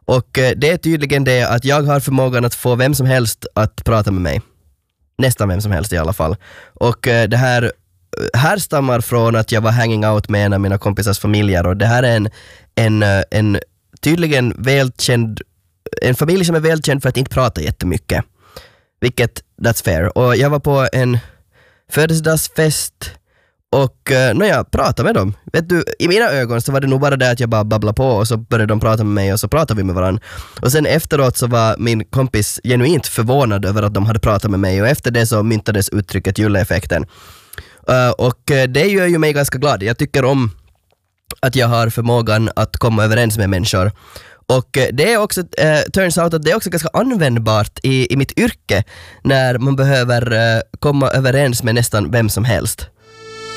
Och det är tydligen det att jag har förmågan att få vem som helst att prata med mig. Nästan vem som helst i alla fall. Och det här härstammar från att jag var hanging out med en av mina kompisars familjer, och det här är en tydligen välkänd, en familj som är välkänd för att inte prata jättemycket. Vilket, that's fair. Och jag var på en födelsedagsfest och när jag pratade med dem, vet du, i mina ögon så var det nog bara det att jag bara babblade på, och så började de prata med mig och så pratade vi med varandra. Och sen efteråt så var min kompis genuint förvånad över att de hade pratat med mig, och efter det så myntades uttrycket juleffekten. Och det gör ju mig ganska glad. Jag tycker om att jag har förmågan att komma överens med människor. Och det är också, turns out att det är också ganska användbart i mitt yrke när man behöver komma överens med nästan vem som helst.